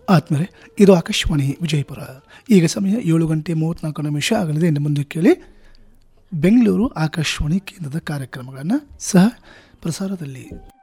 ಆತ್ಮರೆ ಇದು ಆಕಾಶವಾಣಿ ವಿಜಯಪುರ. ಈಗ ಸಮಯ 7:34 ಆಗಲಿದೆ. ಇನ್ನು ಮುಂದೆ ಕೇಳಿ ಬೆಂಗಳೂರು ಆಕಾಶವಾಣಿ ಕೇಂದ್ರದ ಕಾರ್ಯಕ್ರಮಗಳನ್ನು ಸಹ ಪ್ರಸಾರದಲ್ಲಿ.